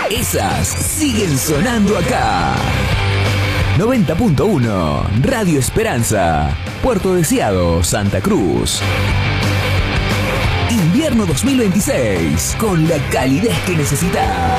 Esas siguen sonando acá. 90.1 Radio Esperanza, Puerto Deseado, Santa Cruz. Invierno 2026, con la calidez que necesitas.